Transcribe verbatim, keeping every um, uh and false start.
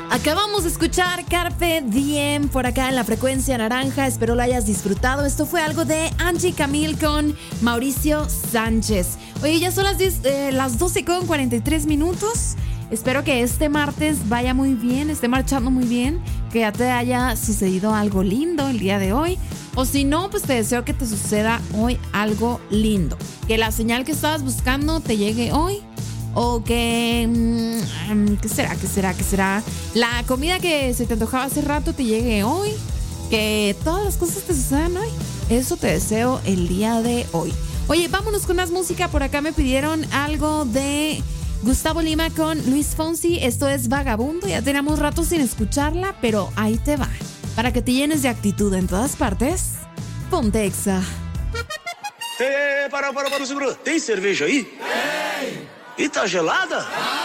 Acabamos de escuchar Carpe Diem por acá en la frecuencia naranja. Espero lo hayas disfrutado. Esto fue algo de Angie Camil con Mauricio Sánchez. Oye, ya son las, diez, eh, las doce con cuarenta y tres minutos. Espero que este martes vaya muy bien, esté marchando muy bien, que ya te haya sucedido algo lindo el día de hoy. O si no, pues te deseo que te suceda hoy algo lindo. Que la señal que estabas buscando te llegue hoy. O que... Mmm, ¿Qué será? ¿Qué será? ¿Qué será? La comida que se te antojaba hace rato te llegue hoy. Que todas las cosas te sucedan hoy. Eso te deseo el día de hoy. Oye, vámonos con más música. Por acá me pidieron algo de Gustavo Lima con Luis Fonsi. Esto es Vagabundo. Ya tenemos rato sin escucharla, pero ahí te va. Para que te llenes de actitud en todas partes. Ponte Exa. Eh, para, para, para, segura. Tem cerveja aí? Tem! E tá gelada?